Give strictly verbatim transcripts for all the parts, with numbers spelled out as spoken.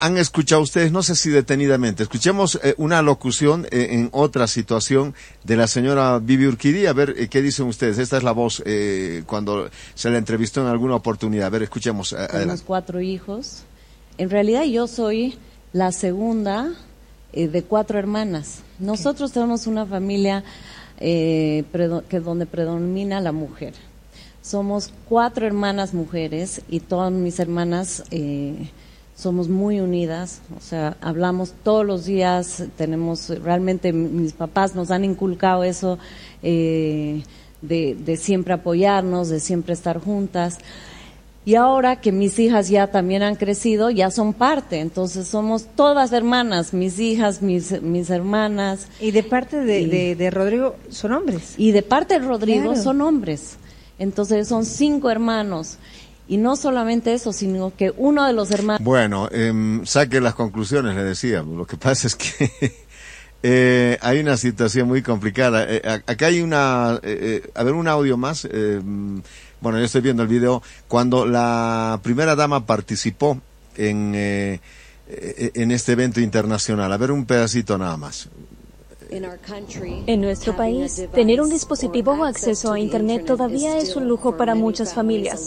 han escuchado ustedes, no sé si detenidamente, escuchemos eh, una locución eh, en otra situación de la señora Bibi Urquidi, a ver eh, qué dicen ustedes. Esta es la voz eh, cuando se la entrevistó en alguna oportunidad. A ver, escuchemos. Eh, Tenemos cuatro hijos. En realidad yo soy la segunda eh, de cuatro hermanas. Nosotros okay. tenemos una familia eh, predo- que donde predomina la mujer. Somos cuatro hermanas mujeres y todas mis hermanas eh, somos muy unidas, o sea, hablamos todos los días, tenemos, realmente mis papás nos han inculcado eso eh, de, de siempre apoyarnos, de siempre estar juntas. Y ahora que mis hijas ya también han crecido, ya son parte, entonces somos todas hermanas, mis hijas, mis mis hermanas. Y de parte de, y, de, de Rodrigo son hombres. Y de parte de Rodrigo claro. son hombres, entonces son cinco hermanos. Y no solamente eso, sino que uno de los hermanos... Bueno, eh, saque las conclusiones, le decía. Lo que pasa es que eh, hay una situación muy complicada. Eh, acá hay una... Eh, a ver, un audio más. Eh, bueno, yo estoy viendo el video. Cuando la primera dama participó en, eh, en este evento internacional. A ver, un pedacito nada más. En nuestro país, tener un dispositivo o acceso a Internet todavía es un lujo para muchas familias.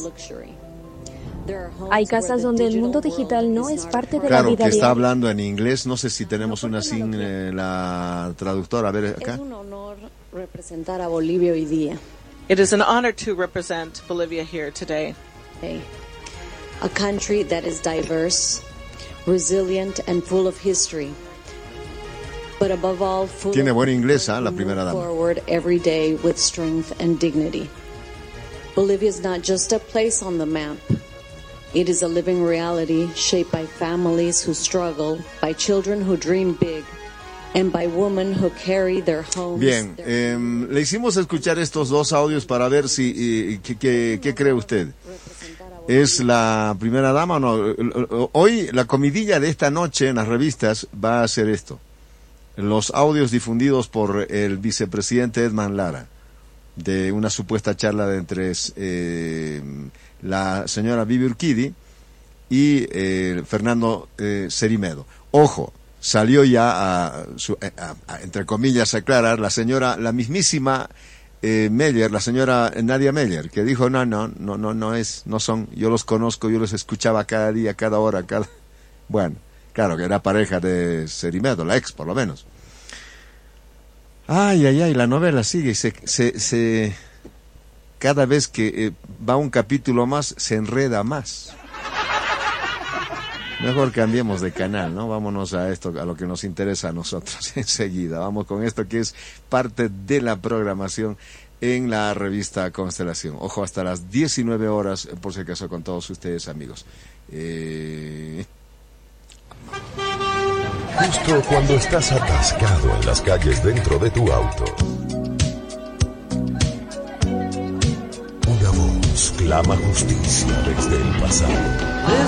Hay casas donde el mundo digital no es parte de claro, la vida que está diaria. hablando en inglés. No sé si tenemos una sin eh, la traductora. A ver, acá. Es un honor representar a Bolivia hoy día. It is an honor to represent Bolivia here today. A country that is diverse, resilient and full of history. But above all, full Tiene buen inglés, ¿eh? La primera dama. Forward every day with strength and dignity. Bolivia is not just a place on the map. It is a living reality shaped by families who struggle, by children who dream big, and by women who carry their homes. Bien, eh, le hicimos escuchar estos dos audios para ver si, eh, ¿qué, qué, qué cree usted? ¿Es la primera dama o no? Hoy la comidilla de esta noche en las revistas va a ser esto. Los audios difundidos por el vicepresidente Edman Lara de una supuesta charla de entre eh, la señora Bibi Urquidi y eh, Fernando eh, Cerimedo. Ojo, salió ya a, su, a, a, entre comillas, a aclarar la señora, la mismísima eh, Meyer, la señora Nadia Meyer, que dijo no, no, no, no, no es, no son, yo los conozco, yo los escuchaba cada día, cada hora, cada, bueno, claro que era pareja de Cerimedo, la ex por lo menos. Ay, ay, ay, la novela sigue, se, se, se, cada vez que eh, va un capítulo más, se enreda más. Mejor cambiemos de canal, ¿no? Vámonos a esto, a lo que nos interesa a nosotros enseguida. Vamos con esto que es parte de la programación en la revista Constelación. Ojo, hasta las diecinueve horas, por si acaso, con todos ustedes, amigos. Eh... Justo cuando estás atascado en las calles dentro de tu auto, una voz clama justicia desde el pasado.